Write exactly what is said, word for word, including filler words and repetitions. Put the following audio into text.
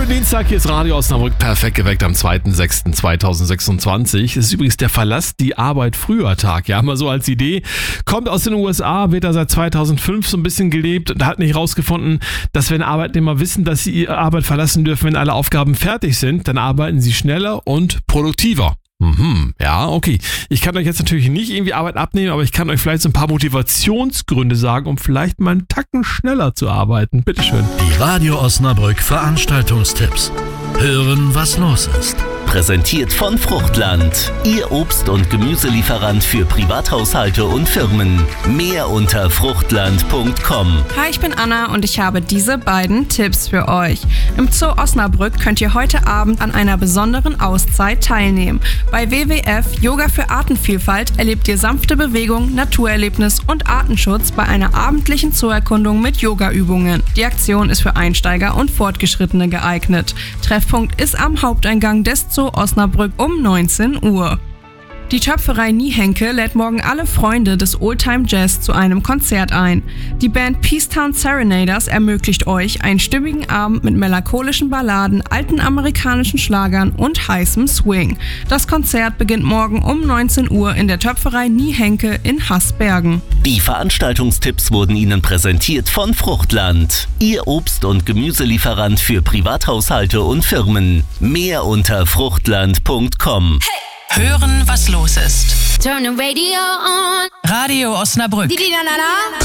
Schönen Dienstag, hier ist Radio Osnabrück, perfekt geweckt am zweiter sechster zweitausendsechsundzwanzig. Es ist übrigens der Verlass die Arbeit früher Tag, ja, mal so als Idee. Kommt aus den U S A, wird da seit zweitausendfünf so ein bisschen gelebt und hat nicht rausgefunden, dass wenn Arbeitnehmer wissen, dass sie ihre Arbeit verlassen dürfen, wenn alle Aufgaben fertig sind, dann arbeiten sie schneller und produktiver. Mhm, ja, okay. Ich kann euch jetzt natürlich nicht irgendwie Arbeit abnehmen, aber ich kann euch vielleicht so ein paar Motivationsgründe sagen, um vielleicht mal einen Tacken schneller zu arbeiten. Bitteschön. Die Radio Osnabrück Veranstaltungstipps. Hören, was los ist. Präsentiert von Fruchtland. Ihr Obst- und Gemüselieferant für Privathaushalte und Firmen. Mehr unter fruchtland punkt com. Hi, ich bin Anna und ich habe diese beiden Tipps für euch. Im Zoo Osnabrück könnt ihr heute Abend an einer besonderen Auszeit teilnehmen. Bei W W F Yoga für Artenvielfalt erlebt ihr sanfte Bewegung, Naturerlebnis und Artenschutz bei einer abendlichen Zooerkundung mit Yoga-Übungen. Die Aktion ist für Einsteiger und Fortgeschrittene geeignet. Treffpunkt ist am Haupteingang des Zoo Osnabrück um neunzehn Uhr. Die Töpferei Niehenke lädt morgen alle Freunde des Oldtime Jazz zu einem Konzert ein. Die Band Peacetown Serenaders ermöglicht euch einen stimmigen Abend mit melancholischen Balladen, alten amerikanischen Schlagern und heißem Swing. Das Konzert beginnt morgen um neunzehn Uhr in der Töpferei Niehenke in Haßbergen. Die Veranstaltungstipps wurden Ihnen präsentiert von Fruchtland. Ihr Obst- und Gemüselieferant für Privathaushalte und Firmen. Mehr unter fruchtland punkt com. Hey! Hören, was los ist. Turn the radio on. Radio Osnabrück. Di, di, na, na, na.